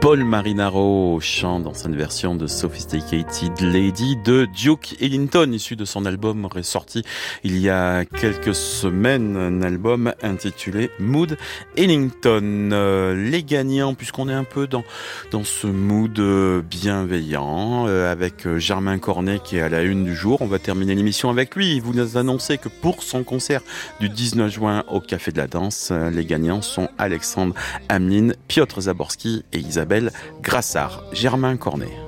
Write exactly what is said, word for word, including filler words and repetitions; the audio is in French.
Paul Marinaro au chant dans cette version de Sophisticated Lady de Duke Ellington, issu de son album ressorti il y a quelques semaines, un album intitulé Mood Ellington. Euh, les gagnants, puisqu'on est un peu dans, dans ce mood bienveillant, euh, avec Germain Cornet qui est à la une du jour, on va terminer l'émission avec lui. Il vous annonçait que pour son concert du dix-neuf juin au Café de la Danse, les gagnants sont Alexandre Hamelin, Piotr Zaborski et Isabelle Grassard. Germain Cornet.